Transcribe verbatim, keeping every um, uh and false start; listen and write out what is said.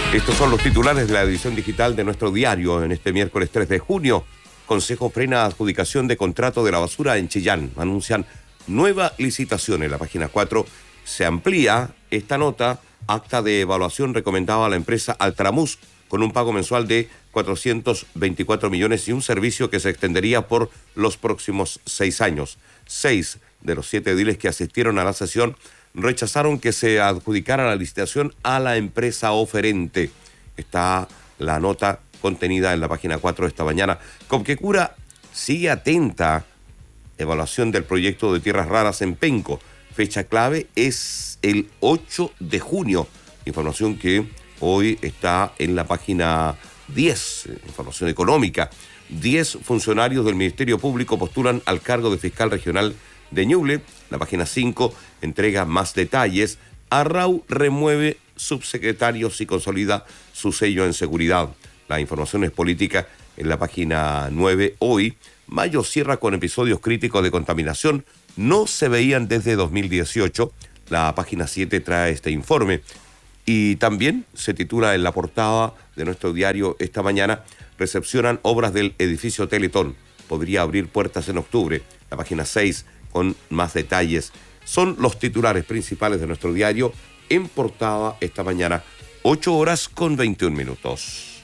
Estos son los titulares de la edición digital de nuestro diario en este miércoles tres de junio. Consejo frena adjudicación de contrato de la basura en Chillán. Anuncian nueva licitación. En la página cuatro se amplía esta nota. Acta de evaluación recomendaba a la empresa Altramus con un pago mensual de cuatrocientos veinticuatro millones y un servicio que se extendería por los próximos seis años. Seis de los siete ediles que asistieron a la sesión rechazaron que se adjudicara la licitación a la empresa oferente. Está la nota contenida en la página cuatro de esta mañana. Copquecura sigue atenta. Evaluación del proyecto de tierras raras en Penco. Fecha clave es el ocho de junio. Información que hoy está en la página diez. Información económica. diez funcionarios del Ministerio Público postulan al cargo de fiscal regional de Ñuble. La página cinco entrega más detalles. Arrau remueve subsecretarios y consolida su sello en seguridad. La información es política en la página nueve hoy. Mayo cierra con episodios críticos de contaminación. No se veían desde dos mil dieciocho. La página siete trae este informe. Y también se titula en la portada de nuestro diario esta mañana: recepcionan obras del edificio Teletón. Podría abrir puertas en octubre. La página seis con más detalles. Son los titulares principales de nuestro diario en portada esta mañana, ocho horas con veintiún minutos.